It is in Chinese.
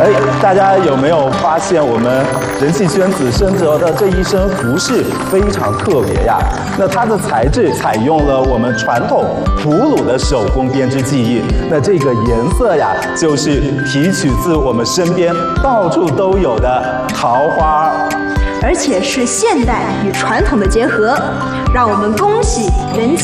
哎，大家有没有发现我们人气宣子申哲的这一身服饰非常特别呀？那它的材质采用了我们传统普鲁的手工编织技艺，那这个颜色呀，就是提取自我们身边到处都有的桃花， 而且是现代与传统的结合，让我们恭喜人气